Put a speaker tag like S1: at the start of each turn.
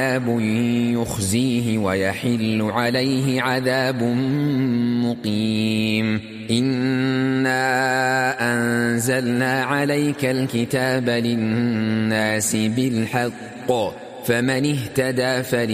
S1: يخزيه ويحل عليه عذاب مقيم. إنا أنزلنا عليك الكتاب للناس بالحق فمن اهتدى